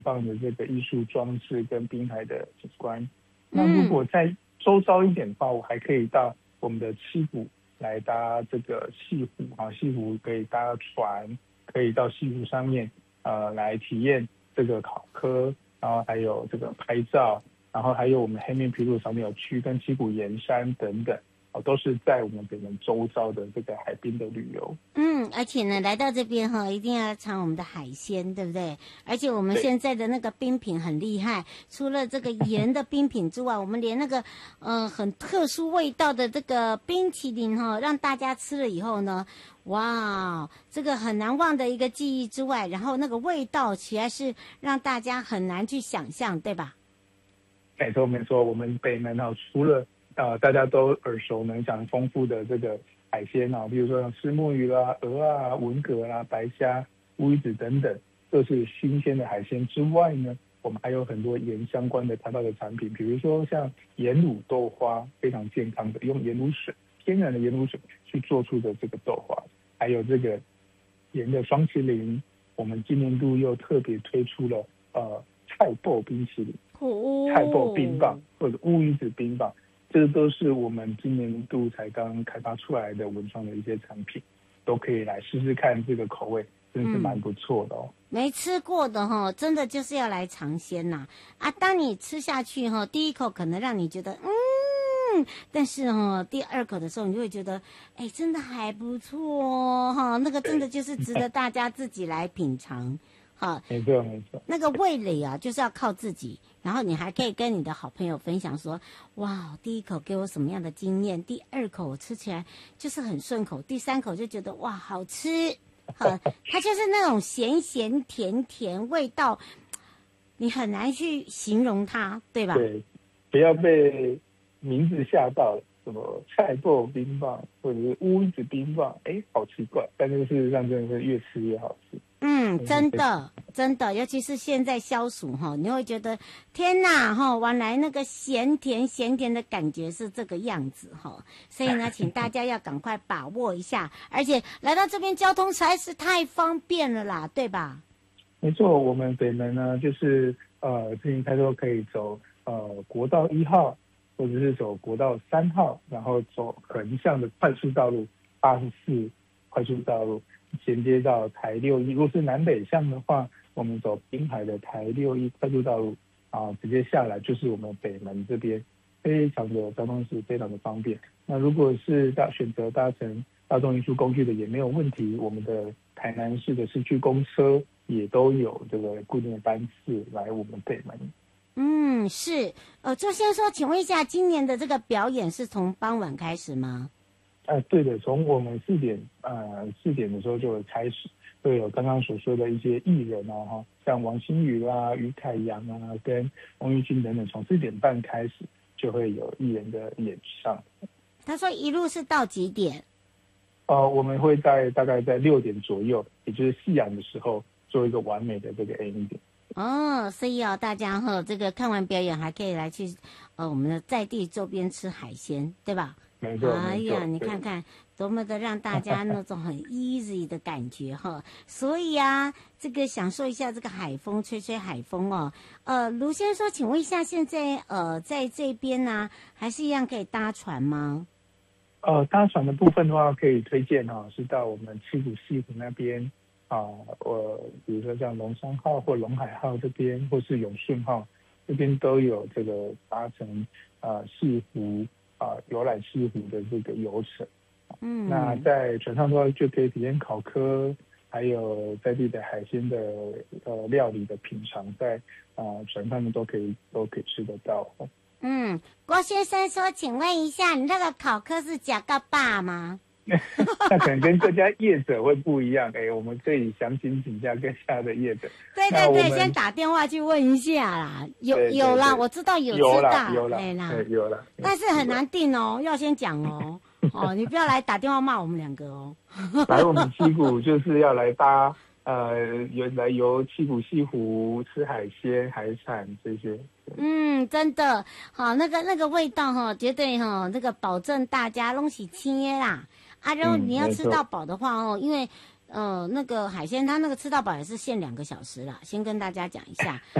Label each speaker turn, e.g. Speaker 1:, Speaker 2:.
Speaker 1: 棒的这个艺术装置跟滨海的景观。那如果在周遭一点的话，我还可以到我们的七股来搭这个西湖西湖可以搭船，可以到西湖上面来体验这个考科，然后还有这个拍照，然后还有我们黑面琵鹭扫鸟区跟七股盐山等等。都是在我们北门周遭的这个海滨的旅游。
Speaker 2: 而且呢，来到这边一定要尝我们的海鲜，对不对？而且我们现在的那个冰品很厉害，除了这个盐的冰品之外，我们连那个很特殊味道的这个冰淇淋让大家吃了以后呢，哇，这个很难忘的一个记忆之外，然后那个味道起来是让大家很难去想象，对吧？
Speaker 1: 没错没错，我们北门除了大家都耳熟能详丰富的这个海鲜比如说像虱目鱼啦、鹅啊、文蛤啦、白虾、乌鱼子等等，都是新鲜的海鲜之外呢，我们还有很多盐相关的开发的产品，比如说像盐卤豆花，非常健康的，用盐卤水，天然的盐卤水去做出的这个豆花，还有这个盐的双麒麟，我们今年度又特别推出了菜脯冰淇淋、菜脯冰棒或者乌鱼子冰棒。这都是我们今年度才刚开发出来的文创的一些产品，都可以来试试看，这个口味真是蛮不错的
Speaker 2: 没吃过的真的就是要来尝鲜呐！当你吃下去第一口可能让你觉得但是第二口的时候你就会觉得真的还不错那个真的就是值得大家自己来品尝。
Speaker 1: 没错没错，
Speaker 2: 那个味蕾就是要靠自己，然后你还可以跟你的好朋友分享说，哇，第一口给我什么样的经验，第二口我吃起来就是很顺口，第三口就觉得哇好吃，它就是那种咸咸甜甜味道，你很难去形容它，对吧？
Speaker 1: 对，不要被名字吓到了，什么菜脯冰棒或者是乌鱼子冰棒，好奇怪，但是事实上真的是越吃越好吃。
Speaker 2: 真的真的，尤其是现在消暑你会觉得天哪原来那个咸甜的感觉是这个样子所以呢，请大家要赶快把握一下，而且来到这边交通实在是太方便了啦，对吧？
Speaker 1: 没错，我们北门呢就是自行车都可以走国道1号，或者是走国道3号，然后走横向的快速道路84快速道路。衔接到台61，如果是南北向的话，我们走滨海的台61快速道路直接下来就是我们北门这边，非常的交通是非常的方便。那如果是选择搭乘大众运输工具的也没有问题，我们的台南市的市区公车也都有这个固定的班次来我们北门。
Speaker 2: 是周先生说，请问一下，今年的这个表演是从傍晚开始吗？
Speaker 1: 对的，从我们4点的时候就会开始，会有刚刚所说的一些艺人像王心宇啦、于凯阳跟翁玉君等等，从4点半开始就会有艺人的演上。
Speaker 2: 他说一路是到几点？
Speaker 1: 我们会大概在6点左右，也就是夕阳的时候做一个完美的这个 ending。
Speaker 2: 所以大家这个看完表演还可以来去我们的在地周边吃海鲜，对吧？
Speaker 1: 没错，
Speaker 2: 哎呀，你看看多么的让大家那种很 easy 的感觉所以这个享受一下这个海风，吹吹海风卢先生说，请问一下，现在在这边呢还是一样可以搭船吗？
Speaker 1: 搭船的部分的话，可以推荐是到我们七股西湖那边比如说像龙山号或龙海号这边，或是永顺号这边都有这个搭乘西湖游览西湖的这个游程。那在船上的话就可以体验考科，还有在地的海鲜的料理的品尝，在船上面都可以吃得到。
Speaker 2: 郭先生说，请问一下，你那个考科是假个爸吗？
Speaker 1: 那可能跟各家业者会不一样，我们可以详情请教各家的业者。
Speaker 2: 对对对，先打电话去问一下啦。有啦，我知道有知道，
Speaker 1: 有啦，
Speaker 2: 但是很难定要先讲你不要来打电话骂我们2个
Speaker 1: 来我们七股就是要来搭来游七股西湖吃海鲜海产这些。
Speaker 2: 真的好，那个味道绝对这个保证大家东西切啦。如果你要吃到饱的话因为那个海鲜它那个吃到饱也是限2个小时啦，先跟大家讲一下。